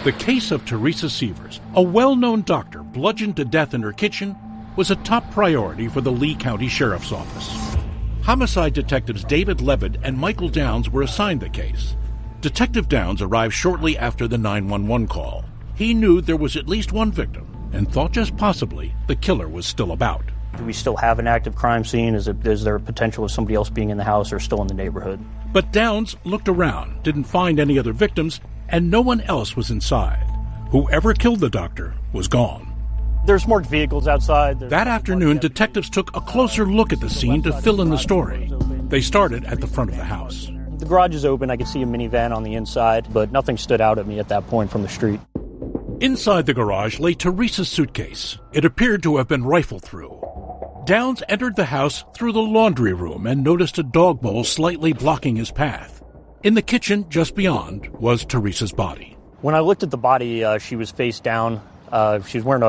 The case of Teresa Sievers, a well-known doctor bludgeoned to death in her kitchen, was a top priority for the Lee County Sheriff's Office. Homicide detectives David Levitt and Michael Downs were assigned the case. Detective Downs arrived shortly after the 911 call. He knew there was at least one victim and thought just possibly the killer was still about. Do we still have an active crime scene? Is there a potential of somebody else being in the house or still in the neighborhood? But Downs looked around, didn't find any other victims, and no one else was inside. Whoever killed the doctor was gone. There's more vehicles outside. That afternoon, detectives took a closer look at the scene to fill in the story. They started at the front of the house. The garage is open. I could see a minivan on the inside, but nothing stood out at me at that point from the street. Inside the garage lay Teresa's suitcase. It appeared to have been rifled through. Downs entered the house through the laundry room and noticed a dog bowl slightly blocking his path. In the kitchen just beyond was Teresa's body. When I looked at the body, she was face down. She's wearing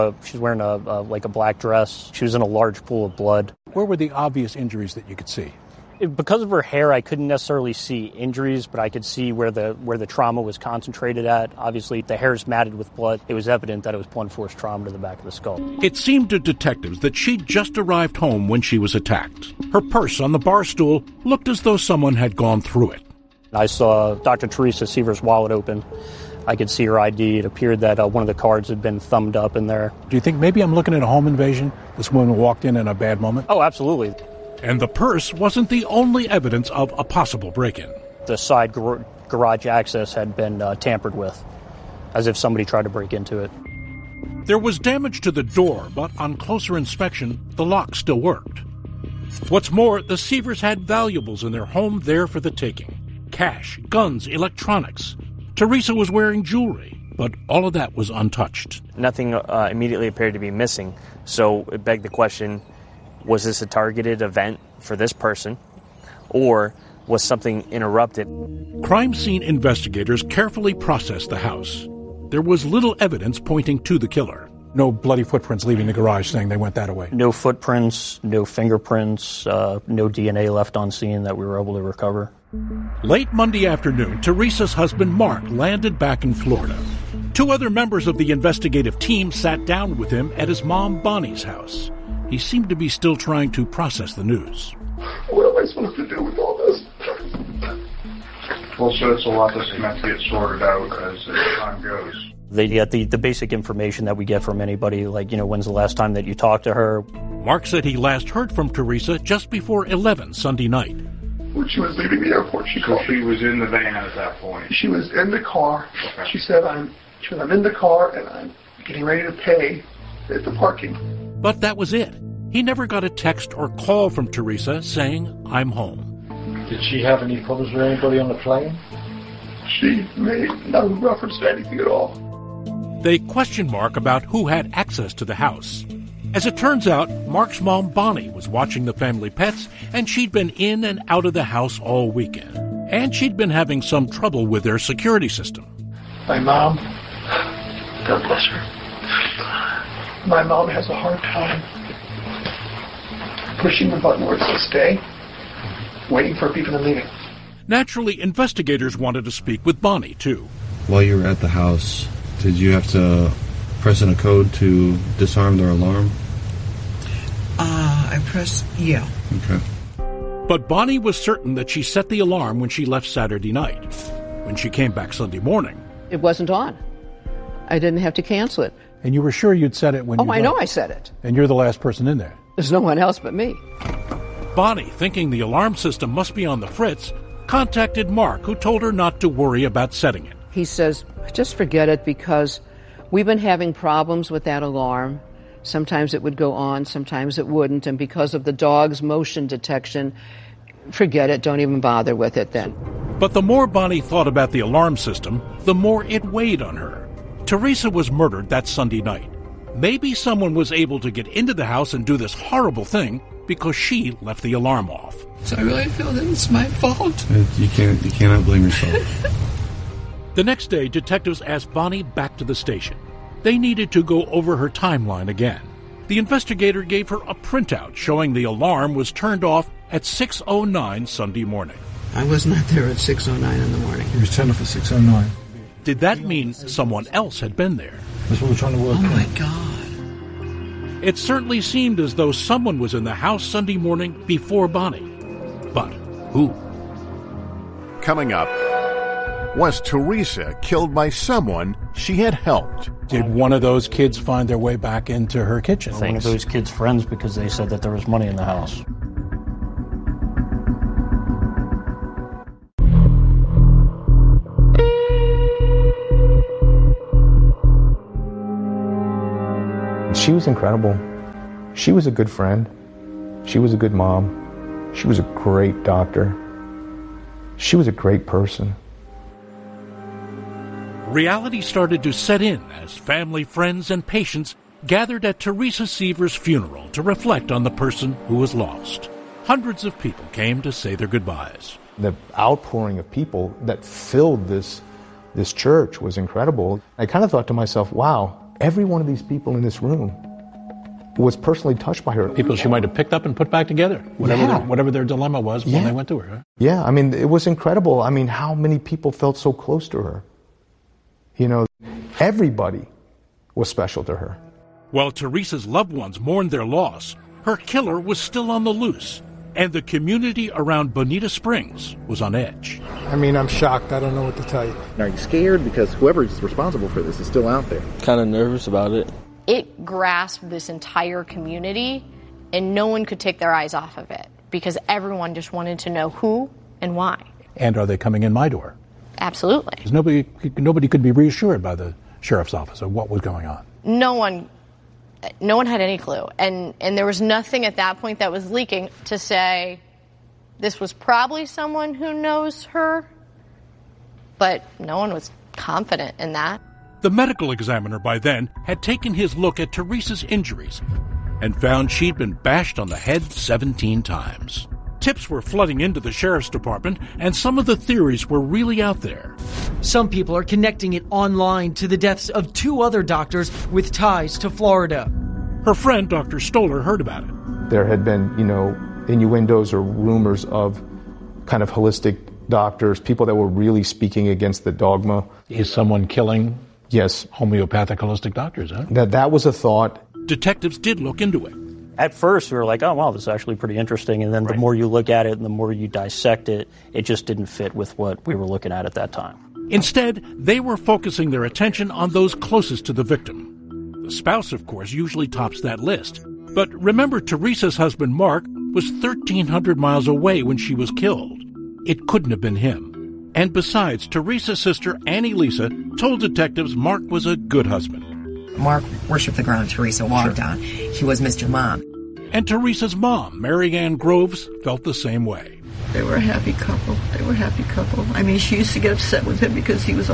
a black dress. She was in a large pool of blood. Where were the obvious injuries that you could see? Because of her hair, I couldn't necessarily see injuries, but I could see where the trauma was concentrated at. Obviously, the hair is matted with blood. It was evident that it was blunt force trauma to the back of the skull. It seemed to detectives that she'd just arrived home when she was attacked. Her purse on the bar stool looked as though someone had gone through it. I saw Dr. Teresa Sievers' wallet open. I could see her ID. It appeared that one of the cards had been thumbed up in there. Do you think maybe I'm looking at a home invasion? This woman walked in a bad moment? Oh, absolutely. And the purse wasn't the only evidence of a possible break-in. The side garage access had been tampered with, as if somebody tried to break into it. There was damage to the door, but on closer inspection, the lock still worked. What's more, the Sievers had valuables in their home there for the taking. Cash, guns, electronics. Teresa was wearing jewelry, but all of that was untouched. Nothing immediately appeared to be missing, so it begged the question, was this a targeted event for this person, or was something interrupted? Crime scene investigators carefully processed the house. There was little evidence pointing to the killer. No bloody footprints leaving the garage saying they went that way? No footprints, no fingerprints, no DNA left on scene that we were able to recover. Late Monday afternoon, Teresa's husband Mark landed back in Florida. Two other members of the investigative team sat down with him at his mom Bonnie's house. He seemed to be still trying to process the news. What am I supposed to do with all this? Well, so it's a lot that's going to have to get sorted out as time goes. They get the basic information that we get from anybody, like, when's the last time that you talked to her? Mark said he last heard from Teresa just before 11 Sunday night. When she was leaving the airport, she called. She was in the van at that point. She was in the car. Okay. She said, I'm in the car and I'm getting ready to pay at the parking. But that was it. He never got a text or call from Teresa saying, I'm home. Did she have any problems with anybody on the plane? She made no reference to anything at all. They questioned Mark about who had access to the house. As it turns out, Mark's mom, Bonnie, was watching the family pets, and she'd been in and out of the house all weekend. And she'd been having some trouble with their security system. My mom, God bless her, my mom has a hard time pushing the button where it says stay, waiting for people to leave it. Naturally, investigators wanted to speak with Bonnie, too. While you were at the house, did you have to press in a code to disarm their alarm? I pressed, yeah. Okay. But Bonnie was certain that she set the alarm when she left Saturday night. When she came back Sunday morning, It wasn't on. I didn't have to cancel it. And you were sure you'd set it when you I know I said it. And you're the last person in there. There's no one else but me. Bonnie, thinking the alarm system must be on the fritz, contacted Mark, who told her not to worry about setting it. He says, just forget it because we've been having problems with that alarm. Sometimes it would go on, sometimes it wouldn't. And because of the dog's motion detection, forget it. Don't even bother with it then. But the more Bonnie thought about the alarm system, the more it weighed on her. Teresa was murdered that Sunday night. Maybe someone was able to get into the house and do this horrible thing because she left the alarm off. So I really feel that it's my fault. You cannot blame yourself. The next day, detectives asked Bonnie back to the station. They needed to go over her timeline again. The investigator gave her a printout showing the alarm was turned off at 6:09 Sunday morning. I was not there at 6:09 in the morning. It was turned off at 6:09. Did that mean someone else had been there? That's what we're trying to work out. Oh, my God. It certainly seemed as though someone was in the house Sunday morning before Bonnie. But who? Coming up, was Teresa killed by someone she had helped? Did one of those kids find their way back into her kitchen? One of those kids' friends because they said that there was money in the house. She was incredible. She was a good friend. She was a good mom. She was a great doctor. She was a great person. Reality started to set in as family, friends, and patients gathered at Teresa Seaver's funeral to reflect on the person who was lost. Hundreds of people came to say their goodbyes. The outpouring of people that filled this church was incredible. I kind of thought to myself, wow, every one of these people in this room was personally touched by her. People she might have picked up and put back together, whatever their dilemma was when they went to her. Huh? Yeah, I mean, it was incredible. I mean, how many people felt so close to her? You know, everybody was special to her. While Teresa's loved ones mourned their loss, her killer was still on the loose, and the community around Bonita Springs was on edge. I mean, I'm shocked. I don't know what to tell you. Are you scared? Because whoever is responsible for this is still out there. Kind of nervous about it. It grasped this entire community, and no one could take their eyes off of it because everyone just wanted to know who and why. And are they coming in my door? Absolutely. Because nobody could be reassured by the sheriff's office of what was going on. No one had any clue. And there was nothing at that point that was leaking to say this was probably someone who knows her, but no one was confident in that. The medical examiner by then had taken his look at Teresa's injuries and found she'd been bashed on the head 17 times. Tips were flooding into the sheriff's department, and some of the theories were really out there. Some people are connecting it online to the deaths of 2 other doctors with ties to Florida. Her friend, Dr. Stoller, heard about it. There had been, innuendos or rumors of kind of holistic doctors, people that were really speaking against the dogma. Is someone killing? Yes. Homeopathic holistic doctors, huh? That was a thought. Detectives did look into it. At first, we were like, oh, wow, this is actually pretty interesting. And then the more you look at it and the more you dissect it, it just didn't fit with what we were looking at that time. Instead, they were focusing their attention on those closest to the victim. The spouse, of course, usually tops that list. But remember, Teresa's husband, Mark, was 1,300 miles away when she was killed. It couldn't have been him. And besides, Teresa's sister, Annie Lisa, told detectives Mark was a good husband. Mark worshiped the ground Teresa walked on. He was Mr. Mom. And Teresa's mom, Mary Ann Groves, felt the same way. They were a happy couple. I mean, she used to get upset with him because he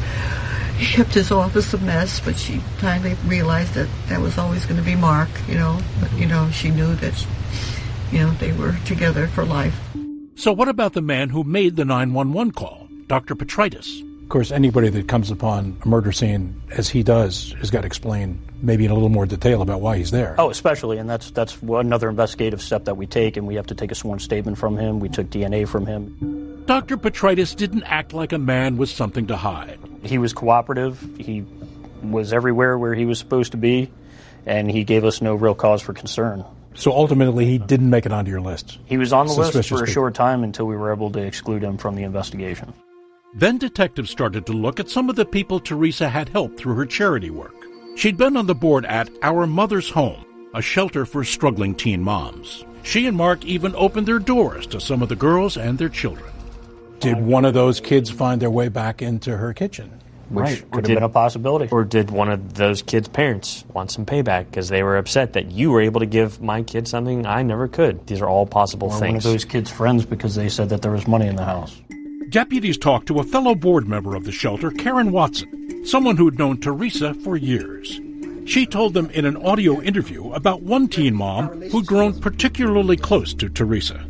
kept his office a mess, but she finally realized that was always going to be Mark, But, she knew that, they were together for life. So what about the man who made the 911 call, Dr. Petritis? Of course, anybody that comes upon a murder scene, as he does, has got to explain maybe in a little more detail about why he's there. Oh, especially, and that's another investigative step that we take, and we have to take a sworn statement from him. We took DNA from him. Dr. Petritis didn't act like a man with something to hide. He was cooperative. He was everywhere where he was supposed to be, and he gave us no real cause for concern. So ultimately, he didn't make it onto your list? He was on the list for a short time until we were able to exclude him from the investigation. Then detectives started to look at some of the people Teresa had helped through her charity work. She'd been on the board at Our Mother's Home, a shelter for struggling teen moms. She and Mark even opened their doors to some of the girls and their children. Did one of those kids find their way back into her kitchen? Which could have been a possibility. Or did one of those kids' parents want some payback because they were upset that you were able to give my kid something I never could? These are all possible things. One of those kids' friends because they said that there was money in the house. Deputies talked to a fellow board member of the shelter, Karen Watson, someone who'd known Teresa for years. She told them in an audio interview about one teen mom who'd grown particularly close to Teresa.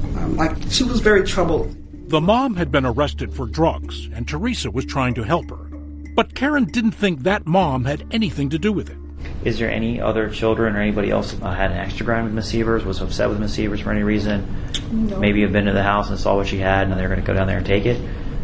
She was very troubled. The mom had been arrested for drugs, and Teresa was trying to help her. But Karen didn't think that mom had anything to do with it. Is there any other children or anybody else had an extra grind with Miss Severs, was upset with Miss Severs for any reason? No. Maybe have been to the house and saw what she had and they're going to go down there and take it?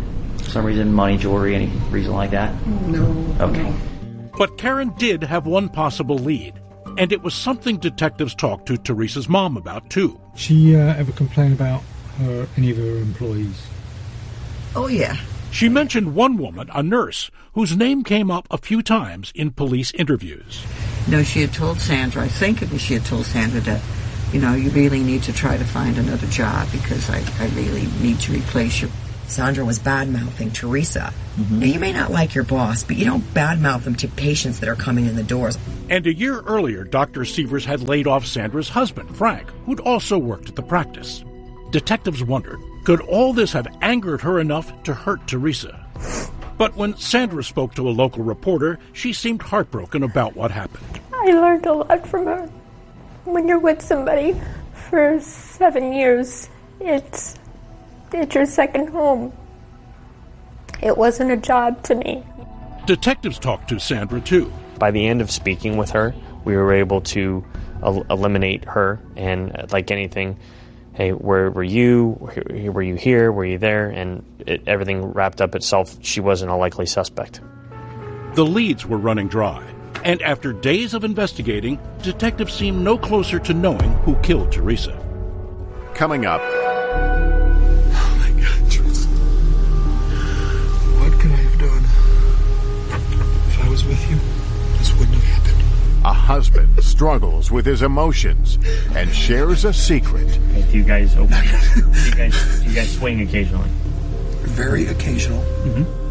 For some reason, money, jewelry, any reason like that? No. Okay. But Karen did have one possible lead, and it was something detectives talked to Teresa's mom about, too. She ever complained about any of her employees? Oh, yeah. She mentioned one woman, a nurse, whose name came up a few times in police interviews. No, she had told Sandra, I think she had told Sandra that, you really need to try to find another job because I really need to replace you. Sandra was bad-mouthing Teresa. Now, you may not like your boss, but you don't bad-mouth them to patients that are coming in the doors. And a year earlier, Dr. Sievers had laid off Sandra's husband, Frank, who'd also worked at the practice. Detectives wondered, could all this have angered her enough to hurt Teresa? But when Sandra spoke to a local reporter, she seemed heartbroken about what happened. I learned a lot from her. When you're with somebody for 7 years, it's your second home. It wasn't a job to me. Detectives talked to Sandra, too. By the end of speaking with her, we were able to eliminate her, and like anything, hey, where were you? Were you here? Were you there? And everything wrapped up itself. She wasn't a likely suspect. The leads were running dry, and after days of investigating, detectives seemed no closer to knowing who killed Teresa. Coming up. Oh my God, Teresa. What could I have done? If I was with you, this wouldn't have happened. A husband struggles with his emotions and shares a secret. Do you guys swing occasionally? Very occasional. Mm-hmm.